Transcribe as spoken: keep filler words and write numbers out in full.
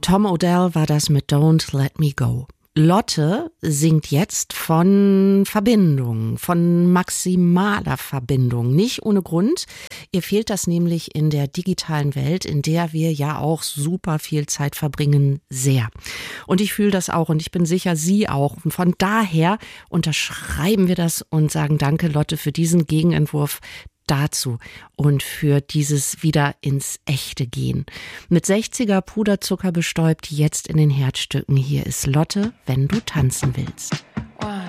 Tom Odell war das mit Don't Let Me Go. Lotte singt jetzt von Verbindung, von maximaler Verbindung. Nicht ohne Grund. Ihr fehlt das nämlich in der digitalen Welt, in der wir ja auch super viel Zeit verbringen, sehr. Und ich fühle das auch und ich bin sicher, Sie auch. Und von daher unterschreiben wir das und sagen danke, Lotte, für diesen Gegenentwurf dazu und für dieses wieder ins Echte gehen. Mit sechziger Puderzucker bestäubt, jetzt in den Herzstücken. Hier ist Lotte, wenn du tanzen willst.